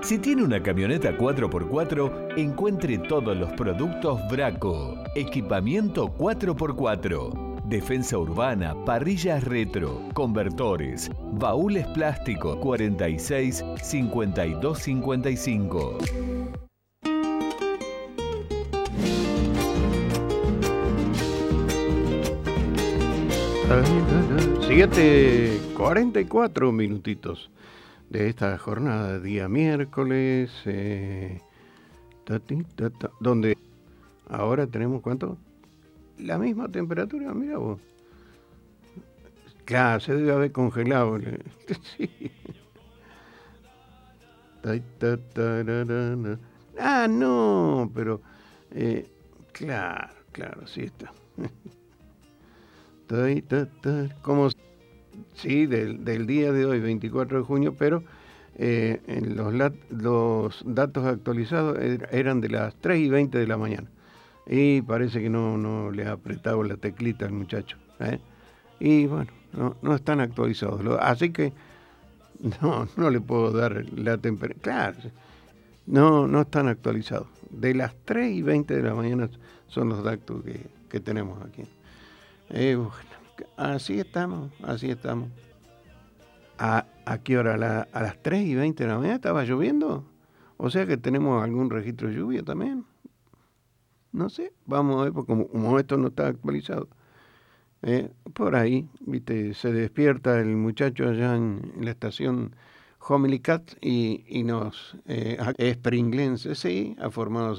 Si tiene una camioneta 4x4, encuentre todos los productos Braco. Equipamiento 4x4. Defensa urbana, parrillas retro, convertores, baúles plásticos 46 52 55. Siguiente 44 minutitos de esta jornada, día miércoles, donde ahora tenemos, ¿cuánto? La misma temperatura, mira vos. Claro, se debe haber congelado. Sí. Ah, no, pero claro, sí está. Como sí, del día de hoy, 24 de junio, pero en los datos actualizados eran de las 3:20 de la mañana. Y parece que no le ha apretado la teclita al muchacho. Y bueno, no están actualizados. Así que no le puedo dar la temperatura. Claro, no están actualizados. De las 3:20 de la mañana son los datos que tenemos aquí. Bueno, así estamos. ¿A qué hora? ¿A las 3:20 de la mañana estaba lloviendo? O sea que tenemos algún registro de lluvia también. No sé, vamos a ver, porque como esto no está actualizado. Por ahí, viste, se despierta el muchacho allá en la estación Homily Cat y nos es pringlense, sí, ha formado